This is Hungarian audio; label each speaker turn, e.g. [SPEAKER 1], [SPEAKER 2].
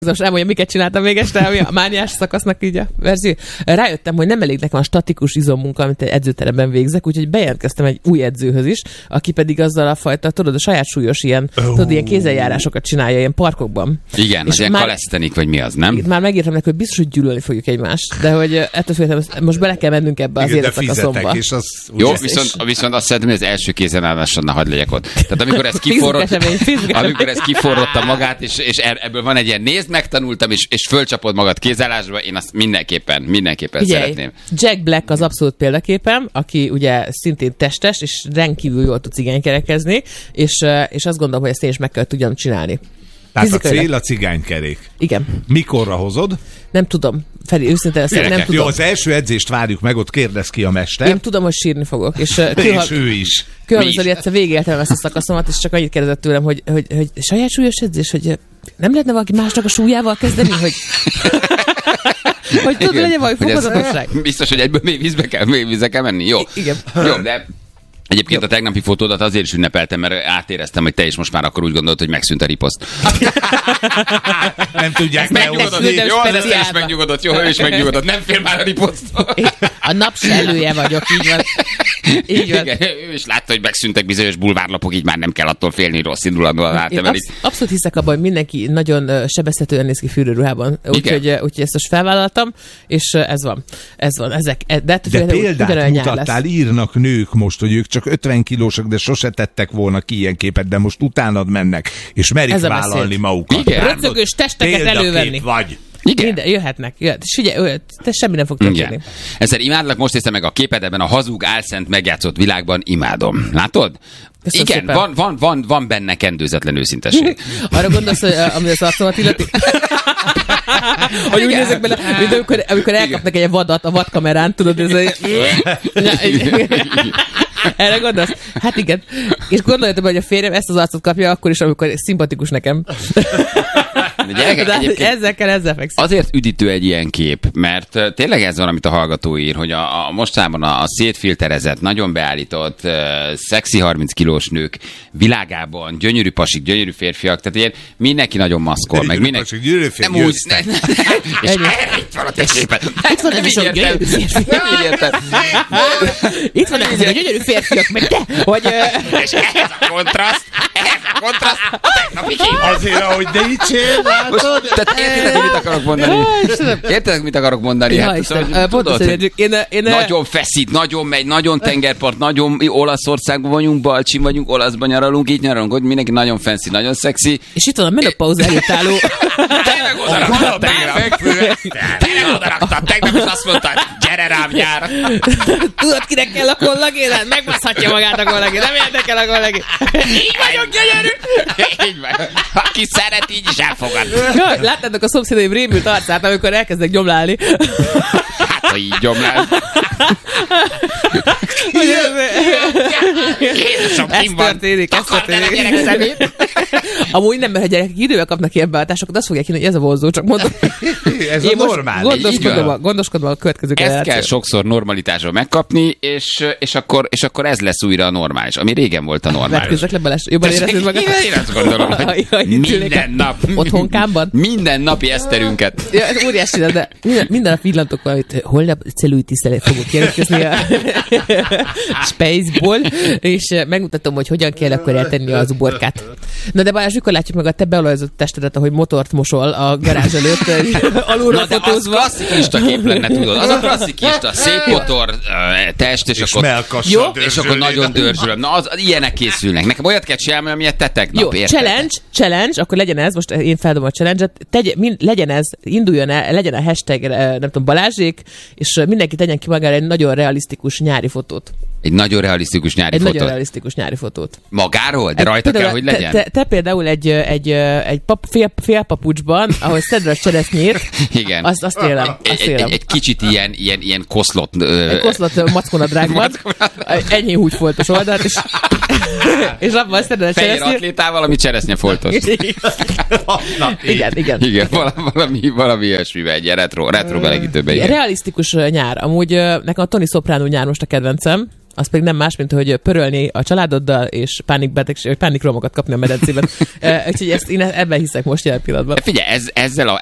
[SPEAKER 1] Most elmondja, miket csináltam még este, ami a mániás szakasznak így a verzió. Rájöttem, hogy nem elég nekem a statikus izommunka, amit egy edzőteremben végzek, úgyhogy bejelentkeztem egy új edzőhöz is, aki pedig azzal a fajta, tudod, a saját súlyos ilyen kézzeljárásokat csinálja ilyen parkokban.
[SPEAKER 2] Igen, az ilyen kalesztenik, vagy mi az, nem?
[SPEAKER 1] Már megírtam neki, hogy biztos, hogy gyűlölni fogjuk egymást, de hogy ettől féltem, most bele kell mennünk ebbe az életszakaszomba.
[SPEAKER 2] Jó, viszont azt szeretném, hogy az első kézenálláson ne hagyd legyek ott. Tehát amikor ez kiforrotta magát, és ebből van egy ilyen nézd, megtanultam, és fölcsapod magad kézállásba, én azt mindenképpen Figyelj, szeretném.
[SPEAKER 1] Jack Black az abszolút példaképem, aki ugye szintén testes, és rendkívül jól tud cigánykerekezni, és azt gondolom, hogy ezt én is meg kell tudjam csinálni.
[SPEAKER 3] Tehát a cél a cigánykerék.
[SPEAKER 1] Igen.
[SPEAKER 3] Mikorra hozod?
[SPEAKER 1] Nem tudom. Feri, őszintén ezt nem tudom.
[SPEAKER 3] Jó, az első edzést várjuk meg, ott kérdez ki a mester.
[SPEAKER 1] Én tudom, hogy sírni fogok. És
[SPEAKER 3] ő is.
[SPEAKER 1] Kőhalmi egyszer végigéltem ezt a szakaszomat, és csak annyit kérdezett tőlem, hogy saját súlyos edzés, hogy nem lehetne valaki másnak a súlyával kezdeni, hogy tudod, legyen valami fokozatosság.
[SPEAKER 2] Biztos, hogy egyből mély vízbe kell menni? Jó.
[SPEAKER 1] Igen.
[SPEAKER 2] Jó, de egyébként a tegnapi fotódat azért is ünnepeltem, mert átéreztem, hogy te is most már akkor úgy gondolod, hogy megszűnt a riposzt.
[SPEAKER 3] Nem tudják
[SPEAKER 2] megnyugodott. Jó, az te is megnyugodott. Jó, ő is megnyugodott. Nem fél már a riposztól.
[SPEAKER 1] A napselője vagyok, így van. Így van.
[SPEAKER 2] Igen, ő is látta, hogy megszűntek bizonyos bulvárlapok, így már nem kell attól félni, rossz indulatúan átemelik.
[SPEAKER 1] Abszolút hiszek abban, hogy mindenki nagyon sebezhetően néz ki fürőruhában. Úgyhogy ezt most felvállaltam, és ez van. De
[SPEAKER 3] példát mutattál, írnak nők most, hogy ők csak 50 kilósak, de sose tettek volna ki ilyen képet, de most utánad mennek, és merik vállalni magukat.
[SPEAKER 1] Röcögős testeket elővenni.
[SPEAKER 3] Vagy.
[SPEAKER 1] Igen. Minden, jöhetnek. És figyelj, te semmi nem fog történni.
[SPEAKER 2] Ezzel imádlak, most néztem meg a képed ebben a hazug, álszent, megjátszott világban, imádom. Látod?
[SPEAKER 1] Köszönöm
[SPEAKER 2] igen, van benne kendőzetlen őszintesség.
[SPEAKER 1] Arra gondolsz, hogy ami az arcomat illeti? Hogy úgy nézek bele, mint amikor elkapnak egy vadat a vadkamerán, tudod, ez erre gondolsz? Hát igen. És gondoljatok, hogy a férjem ezt az arcot kapja akkor is, amikor szimpatikus nekem. Ezzel fekszem.
[SPEAKER 2] Azért üdítő egy ilyen kép, mert tényleg ez van, amit a hallgató ír, hogy a mostában a szétfilterezett, nagyon beállított, szexi 30 kilós nők világában gyönyörű pasik, gyönyörű férfiak, tehát ilyen mindenki nagyon maszkol, meg mindenki...
[SPEAKER 3] Pasik, gyönyörű férfiak,
[SPEAKER 2] és itt van a testében.
[SPEAKER 1] Itt van a gyönyörű férfiak. Itt van a gyönyörű férfiak, meg te, hogy...
[SPEAKER 2] És ehhez a kontraszt, a tegnapi kép.
[SPEAKER 3] Azért, ahogy dicsér, látod?
[SPEAKER 2] Tehát értedek, mit akarok mondani? Nagyon feszít, nagyon megy, nagyon tengerpart, nagyon Olaszországban vagyunk, Balcsin vagyunk, olaszban nyaralunk, így nyaralunk, hogy mindenki nagyon fancy, nagyon szexi.
[SPEAKER 1] És itt van a menopauza előtt álló.
[SPEAKER 2] Tényleg odaraktad, tegnap is azt mondtad, gyere rám nyár.
[SPEAKER 1] Tudod, kinek kell a kollagén? Megbaszhatja magát a kollagén, nem érdekel a kollagén. Így vagyok gyönyörű.
[SPEAKER 2] Így van. Aki szeret, így is elfogad.
[SPEAKER 1] Láttátok a szomszédaim rémült arcát, amikor elkezdek gyomlálni.
[SPEAKER 2] Hát, ha így gyomlál.
[SPEAKER 1] Ez történik. Amúgy nem, mert ha gyerekek idővel kapnak ilyen beállításokat, azt fogják hinni, hogy ez a vonzó, csak mondom.
[SPEAKER 3] Ez a normális.
[SPEAKER 1] Gondoskodom a következő
[SPEAKER 2] generáció. Ezt kell sokszor normalitásra megkapni, és akkor ez lesz újra a normális, ami régen volt a normális.
[SPEAKER 1] Vetkőzzek le, Balázs, jobban érezted magad?
[SPEAKER 2] Én azt gondolom, hogy minden nap.
[SPEAKER 1] Otthonkában?
[SPEAKER 2] Minden napi eszterünket.
[SPEAKER 1] Ja, ez óriási, de minden nap villantok valamit, holnap cellulitiszt fogok jelentkezni a Spaceból, és megmutatom, hogy hogyan kell akkor eltenni az uborkát. Na de Balázs, mikor látjuk meg a te beolajozott testedet, ahogy motort mosol a garázs előtt, alulra fotózva.
[SPEAKER 2] Az klasszikista kép lenne, tudod. Az a klasszikista, szép motor, test, és akkor nagyon dörzsülöm. Na, ilyenek készülnek. Nekem olyat kell csinálni, amilyet te tegnap.
[SPEAKER 1] Jó, challenge, akkor legyen ez, most én feldobom a challenge-et, legyen ez, induljon el, legyen a hashtag, nem tudom, Balázsék, és mindenki tegyen ki magára egy nagyon realisztikus nyári fotót.
[SPEAKER 2] Egy nagyon realisztikus nyári fotót. Magáról? De rajta kell, hogy legyen?
[SPEAKER 1] Te például egy félpapucsban, ahol szedve a cseresznyét,
[SPEAKER 2] igen.
[SPEAKER 1] Azt élem.
[SPEAKER 2] Egy kicsit ilyen koszlott...
[SPEAKER 1] Egy koszlott mackonadrágban, enyhén húgyfoltos oldalt, és abban szedve a cseresznyét.
[SPEAKER 2] Fehér atlétával, ami cseresznyefoltos.
[SPEAKER 1] Igen.
[SPEAKER 2] Valami ilyesmivel, egy ilyen retro belegítőbe.
[SPEAKER 1] Realisztikus nyár. Amúgy nekem a Tony Soprano nyár most a kedvencem. az pedig nem más, mint hogy pörölni a családoddal, és pánikromokat kapni a medencében. Úgyhogy én ebben hiszek most jelen pillanatban.
[SPEAKER 2] Figyelj, ezzel